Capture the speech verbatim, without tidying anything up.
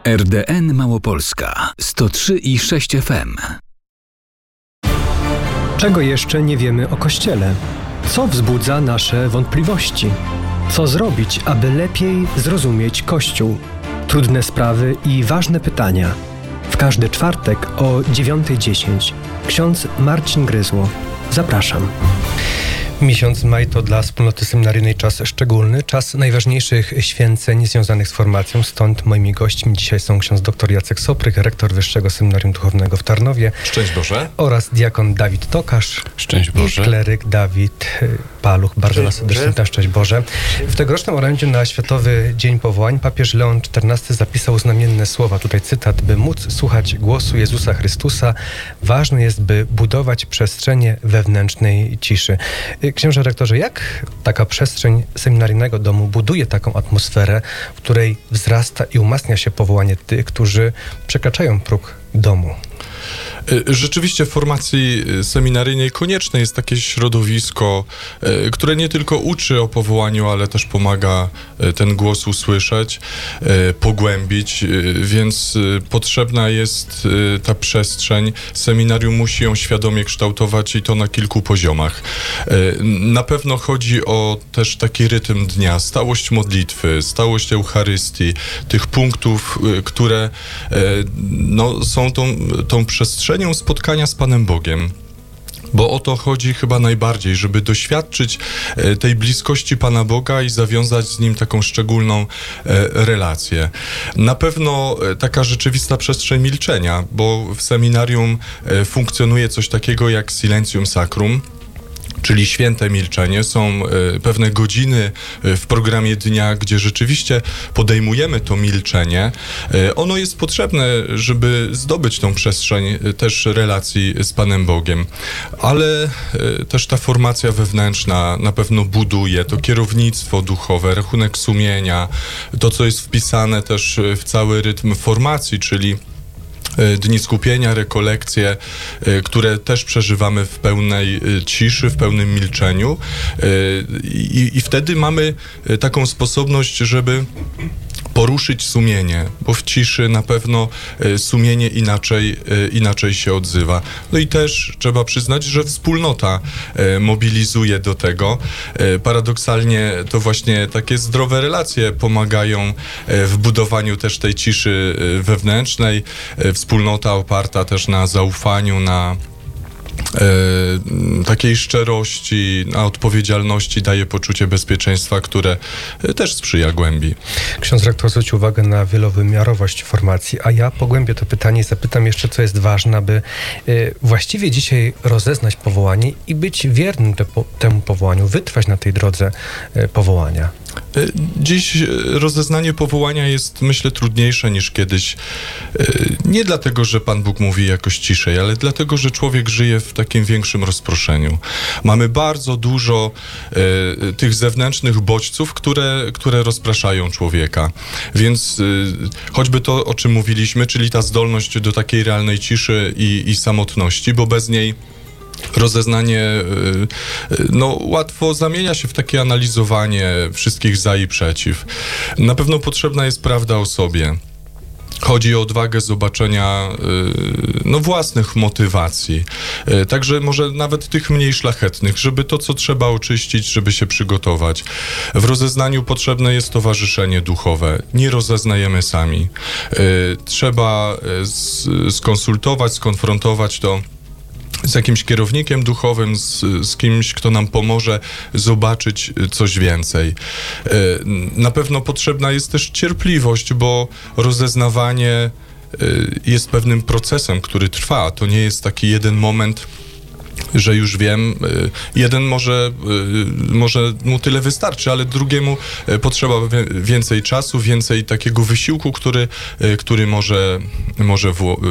R D N Małopolska sto trzy i sześć F M. Czego jeszcze nie wiemy o Kościele? Co wzbudza nasze wątpliwości? Co zrobić, aby lepiej zrozumieć Kościół? Trudne sprawy i ważne pytania. W każdy czwartek o dziewiąta dziesięć. Ksiądz Marcin Gryzło. Zapraszam. Miesiąc maj to dla wspólnoty seminaryjnej czas szczególny, czas najważniejszych święceń związanych z formacją. Stąd moimi gośćmi dzisiaj są ksiądz dr Jacek Soprych, rektor Wyższego Seminarium Duchownego w Tarnowie. Szczęść Boże. Oraz diakon Dawid Tokarz. Szczęść Boże. I kleryk Dawid Paluch. Bardzo was serdecznie witam. Szczęść Boże. W tegorocznym orędziu na Światowy Dzień Powołań papież Leon czternasty zapisał znamienne słowa. Tutaj cytat: by móc słuchać głosu Jezusa Chrystusa, ważne jest, by budować przestrzenie wewnętrznej ciszy. Księże rektorze, jak taka przestrzeń seminaryjnego domu buduje taką atmosferę, w której wzrasta i umacnia się powołanie tych, którzy przekraczają próg domu? Rzeczywiście w formacji seminaryjnej konieczne jest takie środowisko, które nie tylko uczy o powołaniu, ale też pomaga ten głos usłyszeć, pogłębić, więc potrzebna jest ta przestrzeń. Seminarium musi ją świadomie kształtować i to na kilku poziomach. Na pewno chodzi o też taki rytm dnia, stałość modlitwy, stałość Eucharystii, tych punktów, które no, są tą, tą przestrzenią spotkania z Panem Bogiem. Bo o to chodzi chyba najbardziej, żeby doświadczyć tej bliskości Pana Boga i zawiązać z Nim taką szczególną relację. Na pewno taka rzeczywista przestrzeń milczenia, bo w seminarium funkcjonuje coś takiego jak silencium sacrum, czyli święte milczenie. Są y, pewne godziny y, w programie dnia, gdzie rzeczywiście podejmujemy to milczenie. Y, ono jest potrzebne, żeby zdobyć tą przestrzeń y, też relacji z Panem Bogiem. Ale y, też ta formacja wewnętrzna na pewno buduje to kierownictwo duchowe, rachunek sumienia, to co jest wpisane też w cały rytm formacji, czyli dni skupienia, rekolekcje, które też przeżywamy w pełnej ciszy, w pełnym milczeniu. I, i wtedy mamy taką sposobność, żeby poruszyć sumienie, bo w ciszy na pewno sumienie inaczej, inaczej się odzywa. No i też trzeba przyznać, że wspólnota mobilizuje do tego. Paradoksalnie to właśnie takie zdrowe relacje pomagają w budowaniu też tej ciszy wewnętrznej. Wspólnota oparta też na zaufaniu, na E, takiej szczerości, na odpowiedzialności daje poczucie bezpieczeństwa, które też sprzyja głębi. Ksiądz rektor zwrócił uwagę na wielowymiarowość formacji, a ja pogłębię to pytanie i zapytam jeszcze, co jest ważne, aby y, właściwie dzisiaj rozeznać powołanie i być wiernym te, po, temu powołaniu, wytrwać na tej drodze y, powołania. Dziś rozeznanie powołania jest, myślę, trudniejsze niż kiedyś. Nie dlatego, że Pan Bóg mówi jakoś ciszej, ale dlatego, że człowiek żyje w takim większym rozproszeniu. Mamy bardzo dużo e, tych zewnętrznych bodźców, które, które rozpraszają człowieka. Więc e, choćby to, o czym mówiliśmy, czyli ta zdolność do takiej realnej ciszy i, i samotności, bo bez niej rozeznanie no, łatwo zamienia się w takie analizowanie wszystkich za i przeciw. Na pewno potrzebna jest prawda o sobie. Chodzi o odwagę zobaczenia no, własnych motywacji, także może nawet tych mniej szlachetnych, żeby to, co trzeba oczyścić, żeby się przygotować. W rozeznaniu potrzebne jest towarzyszenie duchowe. Nie rozeznajemy sami. Trzeba skonsultować, skonfrontować to z jakimś kierownikiem duchowym, z, z kimś, kto nam pomoże zobaczyć coś więcej. Na pewno potrzebna jest też cierpliwość, bo rozeznawanie jest pewnym procesem, który trwa. To nie jest taki jeden moment, że już wiem, jeden może, może mu tyle wystarczy, ale drugiemu potrzeba więcej czasu, więcej takiego wysiłku, który, który może, może